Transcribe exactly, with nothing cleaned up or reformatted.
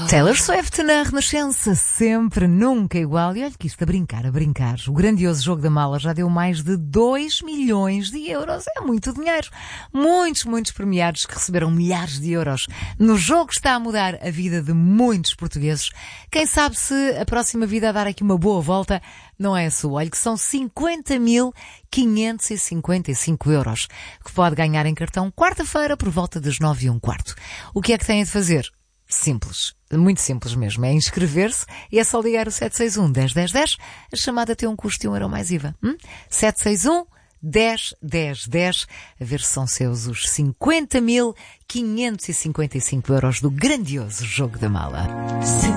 Taylor Swift na Renascença, sempre, nunca igual. E olha que isto a brincar, a brincar. O grandioso jogo da mala já deu mais de dois milhões de euros. É muito dinheiro. Muitos, muitos premiados que receberam milhares de euros. No jogo está a mudar a vida de muitos portugueses. Quem sabe se a próxima vida a dar aqui uma boa volta não é a sua. Olha que são cinquenta mil quinhentos e cinquenta e cinco euros que pode ganhar em cartão quarta-feira por volta das nove e um quarto. O que é que tem de fazer? Simples, muito simples mesmo, é inscrever-se e é só ligar o sete seis um, dez, dez, dez. A chamada tem um custo de um euro mais I V A. Hum? sete seis um, dez, dez, dez. A ver se são seus os cinquenta mil quinhentos e cinquenta e cinco euros do grandioso jogo da mala.